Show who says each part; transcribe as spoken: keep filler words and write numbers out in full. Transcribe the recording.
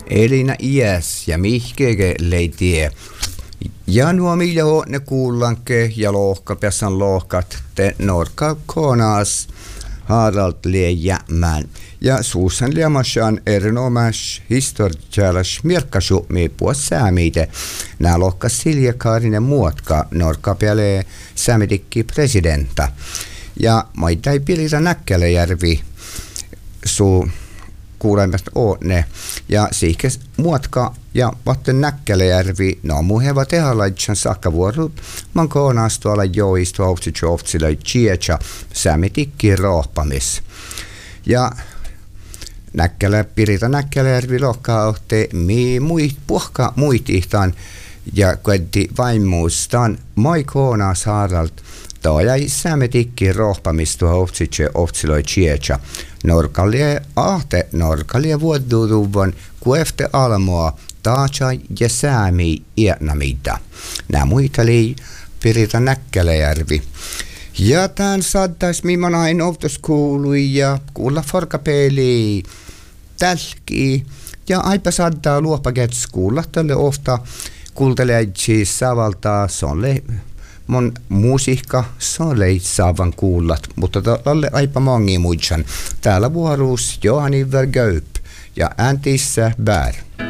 Speaker 1: Elina iäs ja mihkege leitie. Ja nuo millä ne kuullanke ja lohka pessan lohkat te norka konas Harald lie jämään. Ja suusan liamashan erinomas historiallis mirkkasu me puhua säämiite. Nää lohka Silja Kaarinen muotka norka peale säämitikki presidenta. Ja maitai pilitä Näkkelejärvi suu kuulemasta ne. Ja siikes muotka ja vatten Näkkelejärvi, no muheva tehalaitsan saakka vuoru, man koonas tuolla joistu ohtsitsovtsilla chietsa säämitikki rohpamis. Ja Näkkelä, Pirita Näkkelejärvi lohkaa ohte mi muit puhka muitihtaan ja kuetti vaimuustaan moi koonas Harald. Tuo jäi säämetikki rohpamistua ohtsitse ohtsiloi chietsa. Norkalie ahte norkalie vuoduruvan kuefte almoa taatsa ja säämi iänamita. Nämä muitali Pirita Näkkelejärvi. Ja tämän saattais mimmanain ovtuskuului ja kuulla forkapeli tälki. Ja aipa saattaa luopakets kuulla tälle ofta kuulteleitsi savaltaa sonle. Mon musiikka, se on saavan kuullat, mutta tälle aipa mongi muitsan. Täällä vuoruus Johani Vergöyp ja ääntissä Bär.